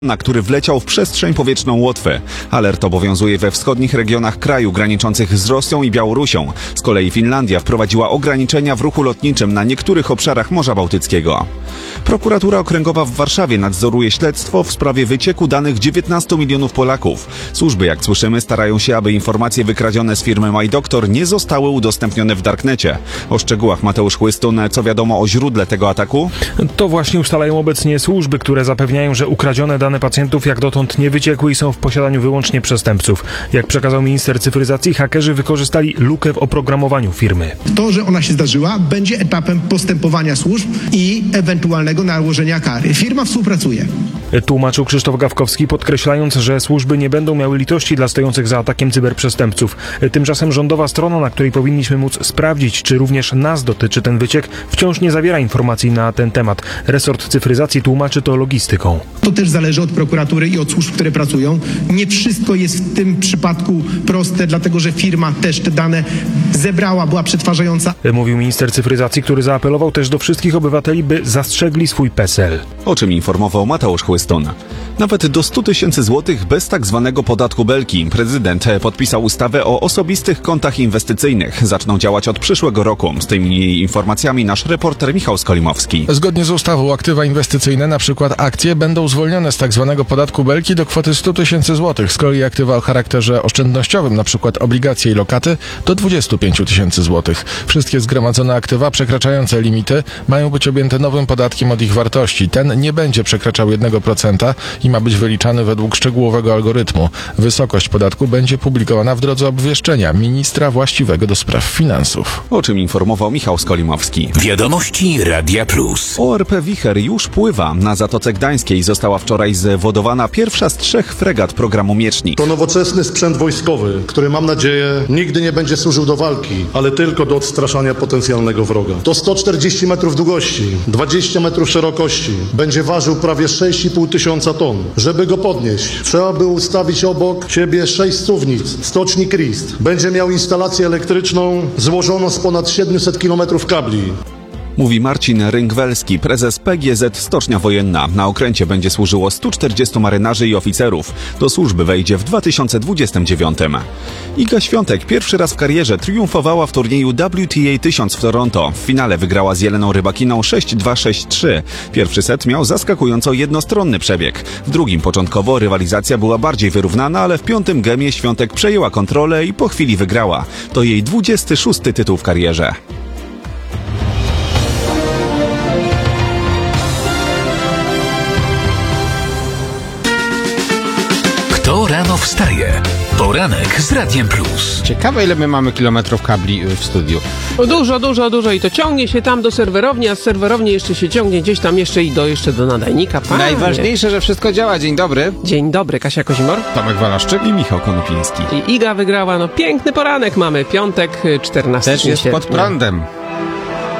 na który wleciał w przestrzeń powietrzną Łotwy. Alert obowiązuje we wschodnich regionach kraju graniczących z Rosją i Białorusią. Z kolei Finlandia wprowadziła ograniczenia w ruchu lotniczym na niektórych obszarach Morza Bałtyckiego. Prokuratura Okręgowa w Warszawie nadzoruje śledztwo w sprawie wycieku danych 19 milionów Polaków. Służby, jak słyszymy, starają się, aby informacje wykradzione z firmy MyDoktor nie zostały udostępnione w darknecie. O szczegółach Mateusz Chłystun. Co wiadomo o źródle tego ataku? To właśnie ustalają obecnie służby, które zapewniają, że ukradzione dane pacjentów jak dotąd nie wyciekły i są w posiadaniu wyłącznie przestępców. Jak przekazał minister cyfryzacji, hakerzy wykorzystali lukę w oprogramowaniu firmy. To, że ona się zdarzyła, będzie etapem postępowania służb i ewentualnego nałożenia kary. Firma współpracuje. Tłumaczył Krzysztof Gawkowski, podkreślając, że służby nie będą miały litości dla stojących za atakiem cyberprzestępców. Tymczasem rządowa strona, na której powinniśmy móc sprawdzić, czy również nas dotyczy ten wyciek, wciąż nie zawiera informacji na ten temat. Resort cyfryzacji tłumaczy to logistyką. To też zależy od prokuratury i od służb, które pracują. Nie wszystko jest w tym przypadku proste, dlatego że firma też te dane zebrała, była przetwarzająca. Mówił minister cyfryzacji, który zaapelował też do wszystkich obywateli, by zastrzegli swój PESEL. O czym informował Mateusz Chłystun. Nawet do 100 000 złotych bez tak zwanego podatku belki. Prezydent podpisał ustawę o osobistych kontach inwestycyjnych. Zaczną działać od przyszłego roku. Z tymi informacjami nasz reporter Michał Skolimowski. Zgodnie z ustawą aktywa inwestycyjne, np. akcje, będą zwolnione z tak zwanego podatku belki do kwoty 100 000 złotych. Z kolei aktywa o charakterze oszczędnościowym, np. obligacje i lokaty, do 25 000 złotych. Wszystkie zgromadzone aktywa przekraczające limity mają być objęte nowym podatkiem od ich wartości. Ten nie będzie przekraczał 1% i ma być wyliczany według szczegółowego algorytmu. Wysokość podatku będzie publikowana w drodze obwieszczenia ministra właściwego do spraw finansów. O czym informował Michał Skolimowski. Wiadomości Radia Plus. ORP Wicher już pływa. Na Zatoce Gdańskiej została wczoraj zwodowana pierwsza z 3 fregat programu Miecznik. To nowoczesny sprzęt wojskowy, który, mam nadzieję, nigdy nie będzie służył do walki, ale tylko do odstraszania potencjalnego wroga. To 140 metrów długości, 20 metrów szerokości. Będzie ważył prawie 6,5 tysiąca ton. Żeby go podnieść, trzeba by ustawić obok siebie 6 suwnic, stoczni Christ. Będzie miał instalację elektryczną złożoną z ponad 700 km kabli. Mówi Marcin Ryngwelski, prezes PGZ Stocznia Wojenna. Na okręcie będzie służyło 140 marynarzy i oficerów. Do służby wejdzie w 2029. Iga Świątek pierwszy raz w karierze triumfowała w turnieju WTA 1000 w Toronto. W finale wygrała z Jeleną Rybakiną 6-2-6-3. Pierwszy set miał zaskakująco jednostronny przebieg. W drugim początkowo rywalizacja była bardziej wyrównana, ale w piątym gemie Świątek przejęła kontrolę i po chwili wygrała. To jej 26. tytuł w karierze. Kto rano wstaje? Poranek z Radiem Plus. Ciekawe, ile my mamy kilometrów kabli w studiu. Dużo i to ciągnie się tam do serwerowni, a z serwerowni jeszcze się ciągnie gdzieś tam jeszcze do nadajnika. Panie. Najważniejsze, że wszystko działa. Dzień dobry. Dzień dobry, Kasia Kozimor. Tomek Walaszczyk I Michał Konopiński. I Iga wygrała, piękny poranek mamy, piątek, 14 też jest sierpnia. pod prądem.